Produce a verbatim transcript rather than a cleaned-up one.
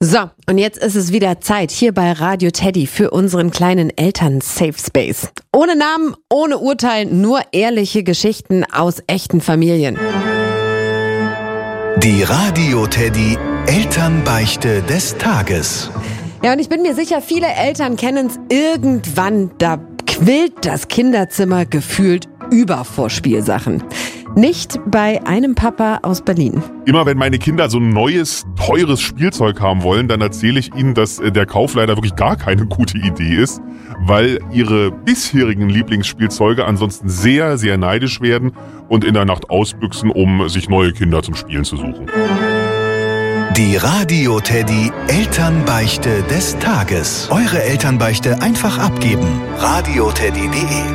So, und jetzt ist es wieder Zeit hier bei Radio Teddy für unseren kleinen Eltern-Safe Space. Ohne Namen, ohne Urteil, nur ehrliche Geschichten aus echten Familien. Die Radio Teddy Elternbeichte des Tages. Ja, und ich bin mir sicher, viele Eltern kennen es irgendwann, da quillt das Kinderzimmer gefühlt über vor Spielsachen. Nicht bei einem Papa aus Berlin. Immer wenn meine Kinder so ein neues, teures Spielzeug haben wollen, dann erzähle ich ihnen, dass der Kauf leider wirklich gar keine gute Idee ist, weil ihre bisherigen Lieblingsspielzeuge ansonsten sehr, sehr neidisch werden und in der Nacht ausbüchsen, um sich neue Kinder zum Spielen zu suchen. Die Radio Teddy Elternbeichte des Tages. Eure Elternbeichte einfach abgeben. radio teddy punkt de